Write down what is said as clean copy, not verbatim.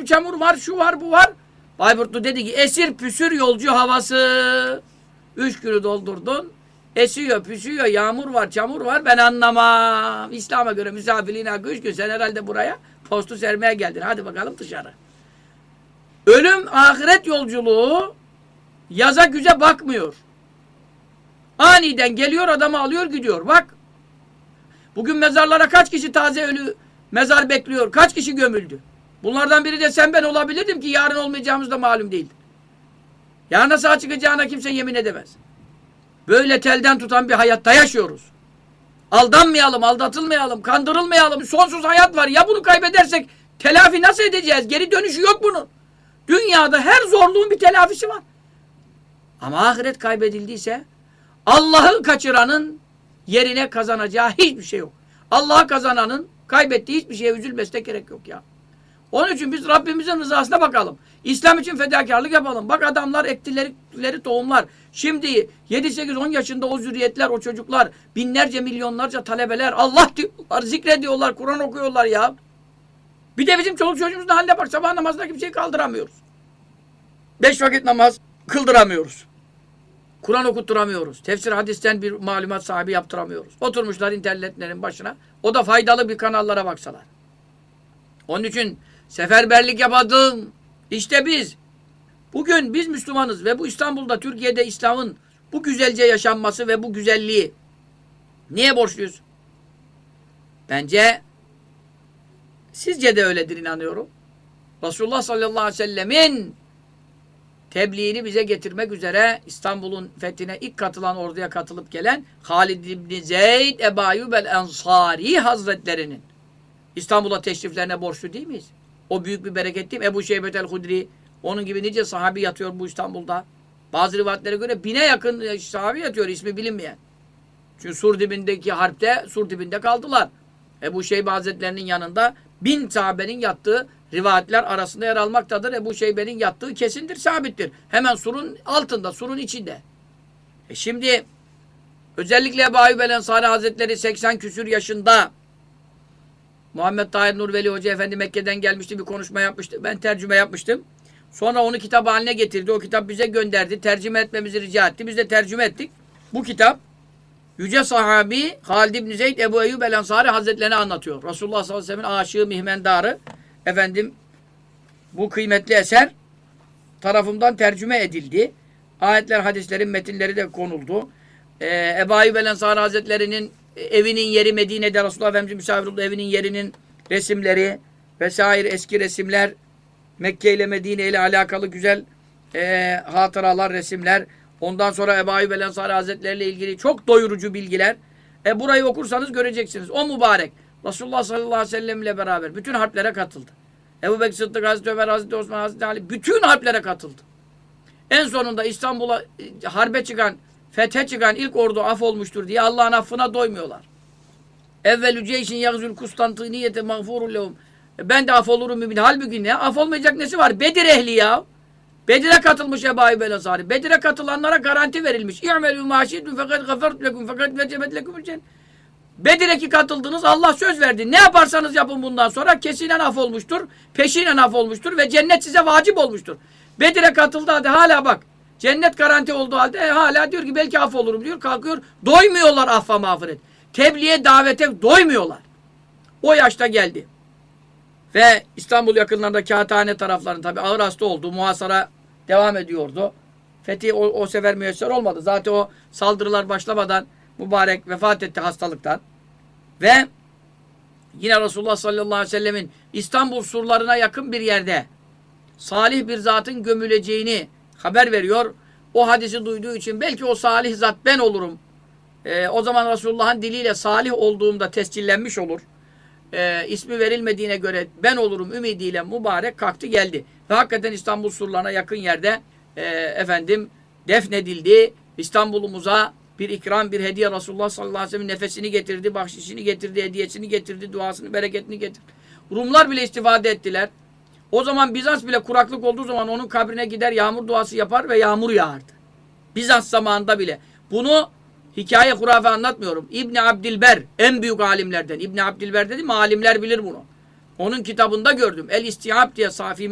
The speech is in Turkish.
çamur var, şu var, bu var. Bayburtlu dedi ki esir püsür yolcu havası. 3 günü doldurdun. Esiyor, püsüyor, yağmur var, çamur var. Ben anlamam. İslam'a göre misafirliğin hakkı 3 gün. Sen herhalde buraya postu sermeye geldin. Hadi bakalım dışarı. Ölüm ahiret yolculuğu yaza güze bakmıyor. Aniden geliyor, adamı alıyor gidiyor. Bak. Bugün mezarlara kaç kişi taze ölü mezar bekliyor? Kaç kişi gömüldü? Bunlardan biri de sen ben olabilirdim ki yarın olmayacağımız da malum değildi. Yarına sağ çıkacağına kimse yemin edemez. Böyle telden tutan bir hayatta yaşıyoruz. Aldanmayalım, aldatılmayalım, kandırılmayalım. Sonsuz hayat var. Ya bunu kaybedersek telafi nasıl edeceğiz? Geri dönüşü yok bunun. Dünyada her zorluğun bir telafisi var. Ama ahiret kaybedildiyse Allah'ı kaçıranın yerine kazanacağı hiçbir şey yok. Allah'ı kazananın kaybettiği hiçbir şeye üzülmesine gerek yok ya. Onun için biz Rabbimizin rızasına bakalım. İslam için fedakarlık yapalım. Bak adamlar ektileri tohumlar. Şimdi 7, 8, 10 yaşında o zürriyetler, o çocuklar, binlerce, milyonlarca talebeler Allah diyorlar, zikrediyorlar, Kur'an okuyorlar ya. Bir de bizim çoluk çocuğumuzun haline bak. Sabah namazında kimseyi kaldıramıyoruz. 5 vakit namaz kıldıramıyoruz. Kur'an okutturamıyoruz. Tefsir hadisten bir malumat sahibi yaptıramıyoruz. Oturmuşlar internetlerin başına. O da faydalı bir kanallara baksalar. Onun için seferberlik yapalım. İşte biz. Bugün biz Müslümanız ve bu İstanbul'da, Türkiye'de İslam'ın bu güzelce yaşanması ve bu güzelliği niye borçluyuz? Bence sizce de öyledir inanıyorum. Resulullah sallallahu aleyhi ve sellemin tebliğini bize getirmek üzere İstanbul'un fethine ilk katılan, orduya katılıp gelen Halid İbni Zeyd Ebu Eyyub el-Ensari Hazretlerinin İstanbul'a teşriflerine borçlu değil miyiz? O büyük bir bereket değil mi? Ebu Şeybet el-Hudri, onun gibi nice sahabi yatıyor bu İstanbul'da. Bazı rivayetlere göre 1000'e yakın sahabi yatıyor, ismi bilinmeyen. Çünkü Sur dibindeki harpte Sur dibinde kaldılar. Ebu Şeybe Hazretlerinin yanında 1000 sahabenin yattığı rivayetler arasında yer almaktadır. Ebu Şeybe'nin yattığı kesindir, sabittir. Hemen surun altında, surun içinde. Şimdi özellikle Ebu Eyyub el-Ensari Hazretleri 80 küsür yaşında. Muhammed Tahir Nurveli Hoca Efendi Mekke'den gelmişti, bir konuşma yapmıştı. Ben tercüme yapmıştım. Sonra onu kitap haline getirdi. O kitap bize gönderdi. Tercüme etmemizi rica etti. Biz de tercüme ettik. Bu kitap Yüce Sahabi Halid İbni Zeyd Ebu Eyyub el-Ensari Hazretlerini anlatıyor. Resulullah sallallahu aleyhi ve sellem'in aşığı, mihmendarı. Efendim bu kıymetli eser tarafımdan tercüme edildi. Ayetler, hadislerin metinleri de konuldu. Ebu Eyyub el-Ensari Hazretleri'nin evinin yeri Medine'de, Resulullah Efendimiz'in misafir olduğu evinin yerinin resimleri vesaire, eski resimler, Mekke ile Medine ile alakalı güzel hatıralar, resimler. Ondan sonra Ebu Eyyub el-Ensari Hazretleri ile ilgili çok doyurucu bilgiler. Burayı okursanız göreceksiniz. O mübarek Resulullah sallallahu aleyhi ve sellem ile beraber bütün harplere katıldı. Ebu Bekir Sıddık, Hazreti Ömer, Hazreti Osman, Hazreti Ali bütün harplere katıldı. En sonunda İstanbul'a harbe çıkan, fethe çıkan ilk ordu af olmuştur diye Allah'ın affına doymuyorlar. Evvelü ceyşin yagzül Kustantiniyete mağfurul lehum. Ben de af olurum mümin. Halbuki ne? Af olmayacak nesi var? Bedir ehli ya. Bedir'e katılmış Ebu Eyyub el-Ensari. Bedir'e katılanlara garanti verilmiş. İ'melû mâ şi'tum fekad gafert lekum fekad vecebet lekumul cennet. Bedir'e ki katıldınız, Allah söz verdi. Ne yaparsanız yapın bundan sonra kesinen af olmuştur, peşinen af olmuştur ve cennet size vacip olmuştur. Bedir'e katıldı halde hala bak. Cennet garanti olduğu halde hala diyor ki belki af olurum diyor. Kalkıyor. Doymuyorlar affa mağfiret. Tebliğe, davete doymuyorlar. O yaşta geldi. Ve İstanbul yakınlarında Kağıthane taraflarında tabi ağır hasta oldu. Muhasara devam ediyordu. Fethi o sefer müyesser olmadı. Zaten o saldırılar başlamadan mübarek vefat etti hastalıktan. Ve yine Resulullah sallallahu aleyhi ve sellemin İstanbul surlarına yakın bir yerde salih bir zatın gömüleceğini haber veriyor. O hadisi duyduğu için belki o salih zat ben olurum. O zaman Resulullah'ın diliyle salih olduğumda tescillenmiş olur. İsmi verilmediğine göre ben olurum ümidiyle mübarek kalktı geldi. Ve hakikaten İstanbul surlarına yakın yerde defnedildi. İstanbul'umuza bir ikram, bir hediye Resulullah sallallahu aleyhi ve sellem nefesini getirdi, bahşişini getirdi, hediyesini getirdi, duasını, bereketini getirdi. Rumlar bile istifade ettiler. O zaman Bizans bile kuraklık olduğu zaman onun kabrine gider, yağmur duası yapar ve yağmur yağardı. Bizans zamanında bile. Bunu hikaye, hurafe anlatmıyorum. İbni Abdilber, en büyük alimlerden. İbni Abdilber dedim, alimler bilir bunu. Onun kitabında gördüm. El-İstihab diye Safi